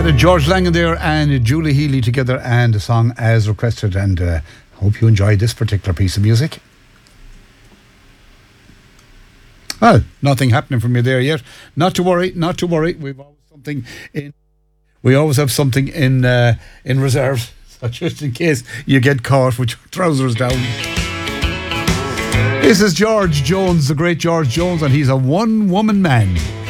Had George Langan there and Julie Healy together, and a song as requested, and hope you enjoyed this particular piece of music. Well, nothing happening from you there yet. Not to worry. We've always something in. We always have something in reserve, so just in case you get caught with your trousers down. This is George Jones, the great George Jones, and he's a one-woman man.